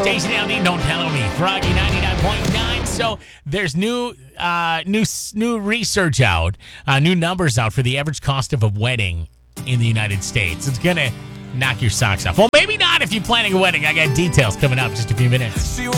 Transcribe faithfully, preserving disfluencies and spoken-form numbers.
Stacey Down D, Don't Tell Me, Froggy ninety-nine point nine. So there's new uh, new new research out, uh, new numbers out for the average cost of a wedding in the United States. It's going to knock your socks off. Well, maybe not if you're planning a wedding. I got details coming up in just a few minutes.